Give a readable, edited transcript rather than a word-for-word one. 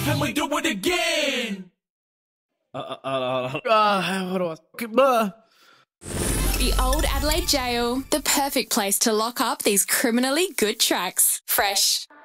and we do it again. The Old Adelaide Jail, the perfect place to lock up these criminally good tracks. Fresh.